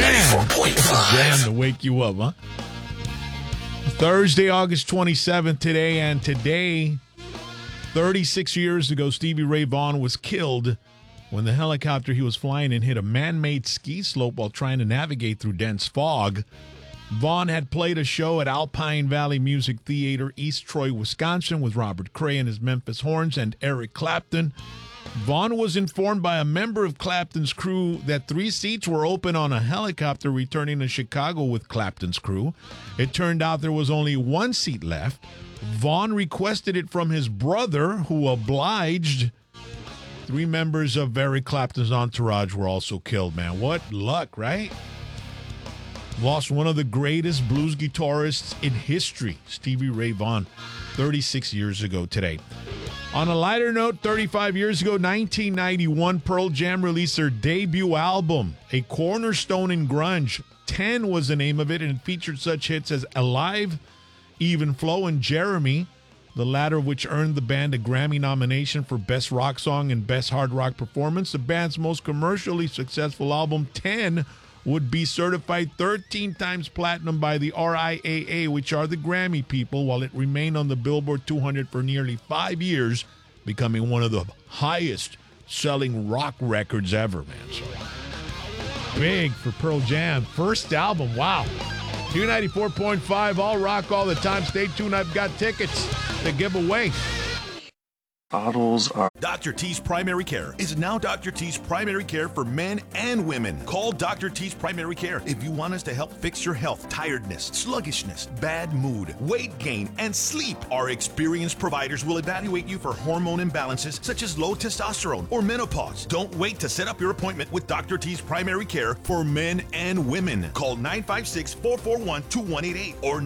Jam to wake you up, huh? Thursday, August 27th today, and today, 36 years ago, Stevie Ray Vaughan was killed when the helicopter he was flying in hit a man-made ski slope while trying to navigate through dense fog. Vaughan had played a show at Alpine Valley Music Theater, East Troy, Wisconsin, with Robert Cray and his Memphis Horns and Eric Clapton. Vaughan was informed by a member of Clapton's crew that 3 seats were open on a helicopter returning to Chicago with Clapton's crew. It turned out there was only 1 seat left. Vaughan requested it from his brother, who obliged. 3 members of Eric Clapton's entourage were also killed, man. What luck, right? Lost one of the greatest blues guitarists in history, Stevie Ray Vaughan, 36 years ago today. On a lighter note, 35 years ago, 1991, Pearl Jam released their debut album, a cornerstone in grunge. 10 was the name of it, and it featured such hits as Alive, Even Flow, and Jeremy, the latter of which earned the band a Grammy nomination for Best Rock Song and Best Hard Rock Performance. The band's most commercially successful album, 10, would be certified 13 times platinum by the RIAA, which are the Grammy people, while it remained on the Billboard 200 for nearly 5 years, becoming one of the highest-selling rock records ever, man. So big for Pearl Jam. First album, wow. Q94.5, all rock all the time. Stay tuned, I've got tickets to give away. Bottles are... Dr. T's Primary Care is now Dr. T's Primary Care for men and women. Call Dr. T's Primary Care if you want us to help fix your health, tiredness, sluggishness, bad mood, weight gain, and sleep. Our experienced providers will evaluate you for hormone imbalances such as low testosterone or menopause. Don't wait to set up your appointment with Dr. T's Primary Care for men and women. Call 956-441-2188 or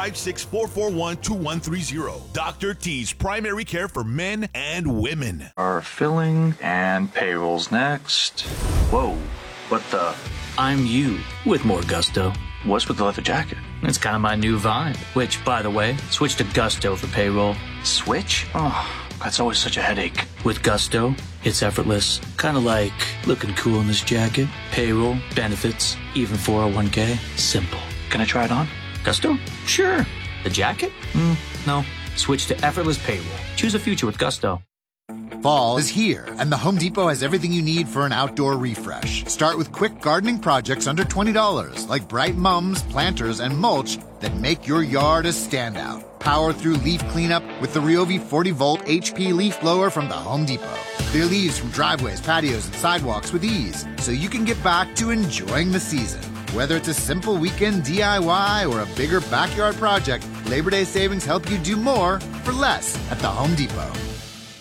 956-441-2130. Dr. T's Primary Care for men and women. Are filling and payrolls next. Whoa, what the? I'm you with more gusto. What's with the leather jacket? It's kind of my new vibe, which, by the way, switch to Gusto for payroll. Switch? Oh, that's always such a headache. With Gusto, it's effortless. Kind of like looking cool in this jacket. Payroll, benefits, even 401k. Simple. Can I try it on? Gusto? Sure. The jacket? No. Switch to effortless payroll. Choose a future with Gusto. Fall is here, and the Home Depot has everything you need for an outdoor refresh. Start with quick gardening projects under $20, like bright mums, planters, and mulch that make your yard a standout. Power through leaf cleanup with the Ryobi 40-volt HP leaf blower from the Home Depot. Clear leaves from driveways, patios, and sidewalks with ease, so you can get back to enjoying the season. Whether it's a simple weekend DIY or a bigger backyard project, Labor Day savings help you do more for less at the Home Depot.